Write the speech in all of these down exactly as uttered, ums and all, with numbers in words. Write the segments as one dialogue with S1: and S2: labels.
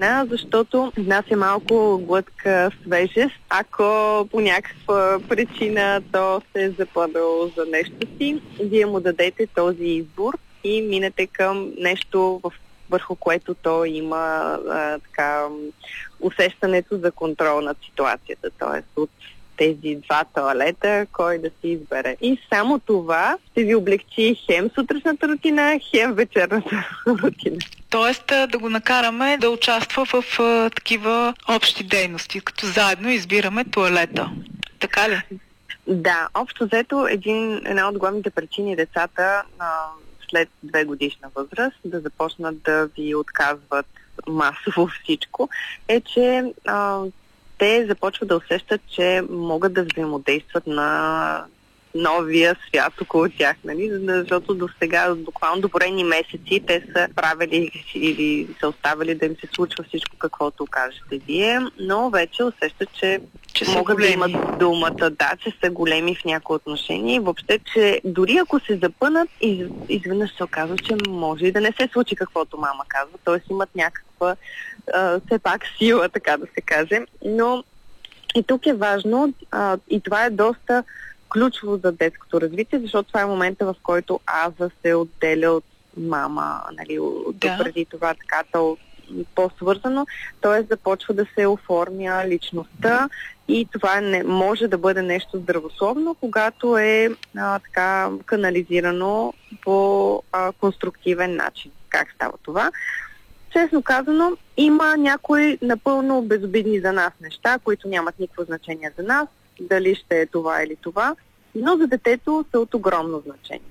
S1: рутина, защото внася малко глътка свежест. Ако по някаква причина то се е запънало за нещо си, вие му дадете този избор и минете към нещо, в върху което то има а, така, усещането за контрол над ситуацията. Тоест от тези два тоалета, кой да си избере. И само това ще ви облегчи хем сутрешната рутина, хем вечерната рутина.
S2: Тоест да го накараме да участва в а, такива общи дейности, като заедно избираме тоалета. Така ли?
S1: Да, общо взето един, една от главните причини децата а, след две годишна възраст да започнат да ви отказват масово всичко, е, че а, те започват да усещат, че могат да взаимодействат на новия свят около тях, нали? Защото до сега, буквално до броени месеци, те са правили или са оставили да им се случва всичко, каквото кажете вие, но вече усещат, че,
S2: че
S1: могат да имат думата, да, че са големи в някои отношения и въобще, че дори ако се запънат, из, изведнъж се оказва, че може и да не се случи каквото мама казва, т.е. имат някаква а, все пак сила, така да се каже, но и тук е важно а, и това е доста ключово за детското развитие, защото това е момента, в който Аза се отделя от мама, нали,
S2: да.
S1: преди това така то по-свързано, т.е. започва да се оформя личността и това не може да бъде нещо здравословно, когато е а, така канализирано по а, конструктивен начин. Как става това? Честно казано, има някои напълно безобидни за нас неща, които нямат никакво значение за нас, дали ще е това или това, но за детето са от огромно значение.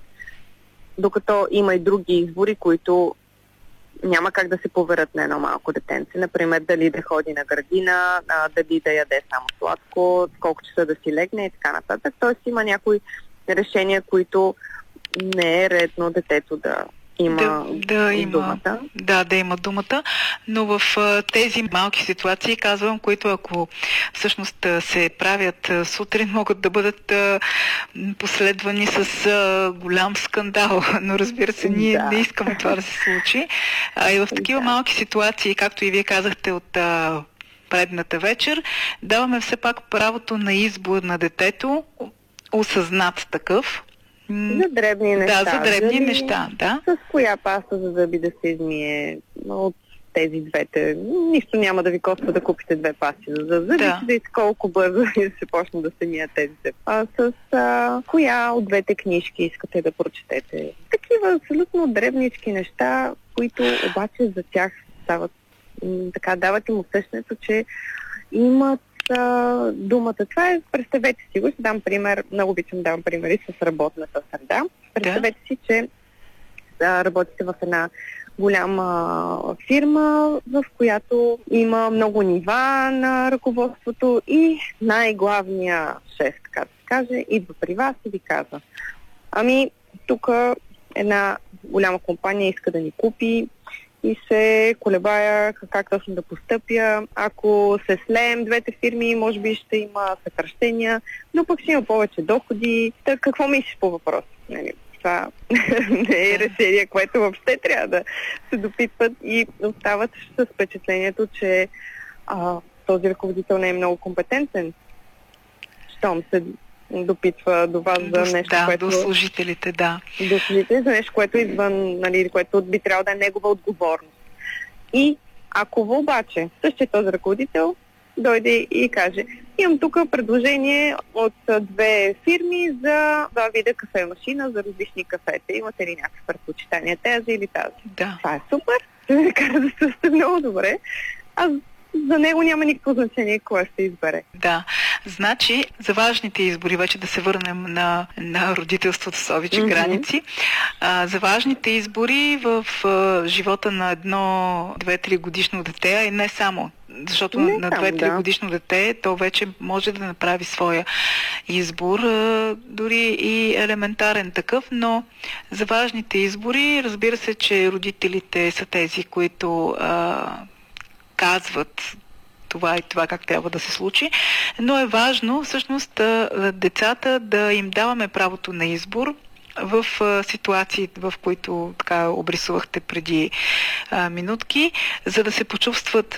S1: Докато има и други избори, които няма как да се поверят на едно малко детенце. Например, дали да ходи на градина, дали да яде само сладко, колко часа да си легне и така нататък. Тоест има някои решения, които не е редно детето да има
S2: да, да има
S1: думата.
S2: Да, да има думата, но в а, тези малки ситуации, казвам, които ако всъщност се правят а, сутрин, могат да бъдат а, последвани с а, голям скандал, но разбира се, ние да. не искаме това да се случи. А и в такива да. малки ситуации, както и вие казахте от а, предната вечер, даваме все пак правото на избор на детето, осъзнат такъв.
S1: За дребни неща.
S2: Да, за дребни
S1: Дали,
S2: неща, да.
S1: С коя паста за зъби да се измие от тези двете. Нищо няма да ви коства да купите две пасти за зъби, да. Да и колко бързо да се почне да се мият тези две. А с а, коя от двете книжки искате да прочетете. Такива абсолютно дребнички неща, които обаче за тях стават, м- така дават им усещането, че имат думата. Това е, представете си го, ще дам пример, много обичам да дам примери с работната среда. Представете да. си, че а, работите в една голяма фирма, в която има много нива на ръководството и най-главният шеф, така да се каже, идва при вас и ви казва: ами, тук една голяма компания иска да ни купи и се колебая как точно да постъпя. Ако се слеем двете фирми, може би ще има съкращения, но пък ще има повече доходи. Так, какво мислиш по въпрос? Нали, това не е решение, което въобще трябва да се допитват и остават с впечатлението, че а, този ръководител не е много компетентен. Щом се допитва до вас за
S2: до,
S1: нещо,
S2: да,
S1: което...
S2: до служителите, да.
S1: До служителите за нещо, което е извън, нали, което би трябвало да е негова отговорност. И ако обаче същия този ръководител дойде и каже: имам тук предложение от две фирми за два вида кафе машина, за различни кафета. Имате ли някакви предпочитания, тези или тази?
S2: Да.
S1: Това е супер. Ще кара да се сте много добре. Аз за него няма никакво значение кое ще избере.
S2: Да. Значи, за важните избори, вече да се върнем на, на родителството с овечи mm-hmm. граници, а, за важните избори в а, живота на едно две-три годишно дете, а и не само, защото не на две-три да. годишно дете то вече може да направи своя избор, а, дори и елементарен такъв, но за важните избори, разбира се, че родителите са тези, които а, казват това и това как трябва да се случи, но е важно всъщност децата да им даваме правото на избор в ситуации, в които така обрисувахте преди а, минутки, за да се почувстват